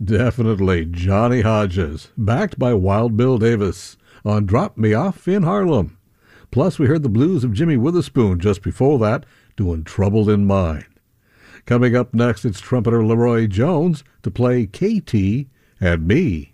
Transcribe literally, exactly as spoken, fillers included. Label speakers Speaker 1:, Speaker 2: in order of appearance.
Speaker 1: Definitely Johnny Hodges, backed by Wild Bill Davis on Drop Me Off in Harlem. Plus, we heard the blues of Jimmy Witherspoon just before that, doing Troubled in Mind. Coming up next, it's trumpeter Leroy Jones to play K T and Me.